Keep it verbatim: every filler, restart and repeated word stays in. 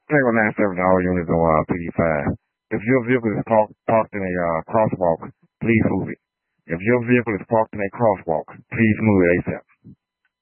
Tango nine seven to all units on uh, P D five. If your vehicle is parked, parked in a uh, crosswalk, please move it. If your vehicle is parked in a crosswalk, please move it ASAP.